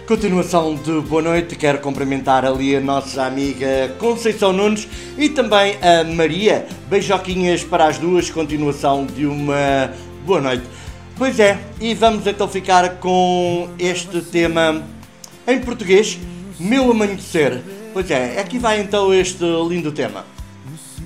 Continuação de boa noite, quero cumprimentar ali a nossa amiga Conceição Nunes e também a Maria. Beijoquinhas para as duas, continuação de uma boa noite. Pois é, e vamos então ficar com este tema em português, Meu Amanhecer. Pois é, aqui vai então este lindo tema.